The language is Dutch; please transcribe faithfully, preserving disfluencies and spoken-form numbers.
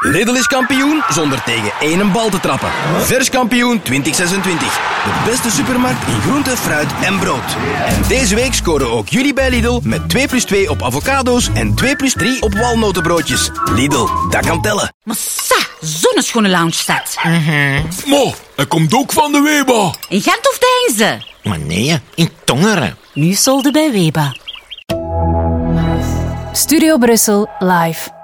Lidl is kampioen zonder tegen één bal te trappen. Vers kampioen twintig zesentwintig. De beste supermarkt in groente, fruit en brood. En deze week scoren ook jullie bij Lidl met twee plus twee op avocado's en twee plus drie op walnotenbroodjes. Lidl, dat kan tellen. Maar sa, zo'n schone loungestad. Mm-hmm. Mo, hij komt ook van de Weba. In Gent of Deinze? Maar nee, in Tongeren. Nu solde bij Weba. Studio Brussel live.